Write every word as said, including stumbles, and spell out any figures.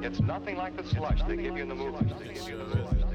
It's nothing like the slush they give you in the movies.